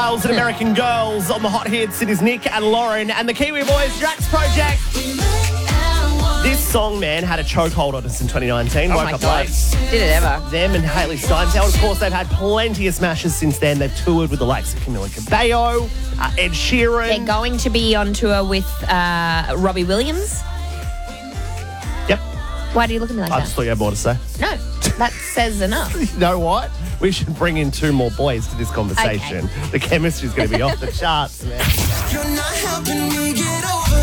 Styles and American Girls on the hot hits. It is Nick and Lauren and the Kiwi Boys Drax Project. This song, man, had a chokehold on us in 2019. Oh Woke my up God. late. Did it ever? Them and Hailey Steinfeld. Of course, they've had plenty of smashes since then. They've toured with the likes of Camila Cabello, Ed Sheeran. They're going to be on tour with Robbie Williams. Yep. Why do you look at me like I that? just thought you had more to say. No, that says enough. You know what? We should bring in 2 more boys to this conversation. Okay. The chemistry's going to be off the charts, man. You're not helping me get over.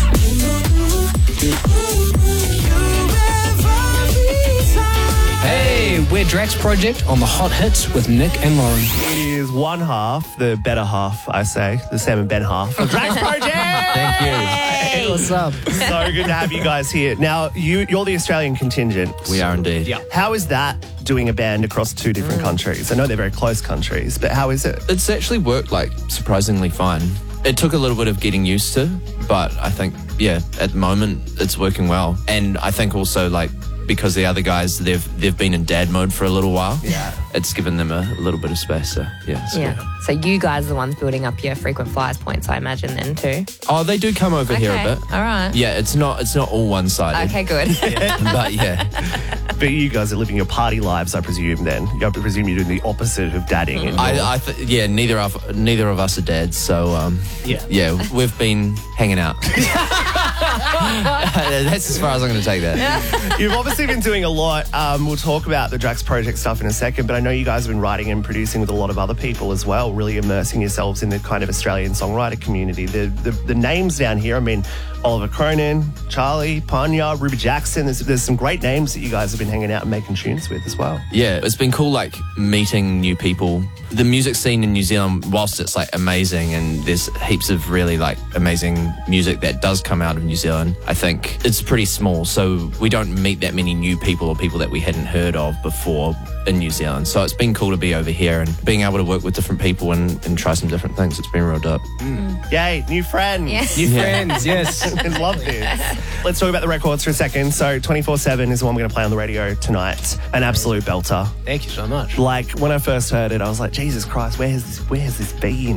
Hey, we're Drax Project on the Hot Hits with Nick and Lauren. It is one half, the better half, I say, the Sam and Ben half of Drax Project. Thank you. Hey. What's up? So good to have you guys here. Now, you're the Australian contingent. We are indeed. Yeah. How is that doing a band across 2 different countries? I know they're very close countries, but how is it? It's actually worked surprisingly fine. It took a little bit of getting used to, but I think, at the moment it's working well. And I think also because the other guys, they've been in dad mode for a little while. Yeah. It's given them a little bit of space. So, it's good. So you guys are the ones building up your frequent flyers points, I imagine, then too. Oh, they do come over here a bit. All right. Yeah, it's not all one-sided. Okay, good. But But you guys are living your party lives, I presume, then. I presume you're doing the opposite of dadding. neither of us are dads, so we've been hanging out. That's as far as I'm going to take that. You've obviously been doing a lot. We'll talk about the Drax Project stuff in a second, but I know you guys have been writing and producing with a lot of other people as well, really immersing yourselves in the kind of Australian songwriter community. The names down here, I mean, Oliver Cronin, Charlie, Panya, Ruby Jackson. There's some great names that you guys have been hanging out and making tunes with as well. Yeah, it's been cool, meeting new people. The music scene in New Zealand, whilst it's amazing and there's heaps of really amazing music that does come out of New Zealand, I think it's pretty small, so we don't meet that many new people or people that we hadn't heard of before in New Zealand. So it's been cool to be over here and being able to work with different people and try some different things. It's been real dope. Yay, new friends. Yes. New friends, yes. I love this. Let's talk about the records for a second. So 24/7 is the one we're going to play on the radio tonight. An absolute belter. Thank you so much. When I first heard it, I was like, Jesus Christ, where has this been?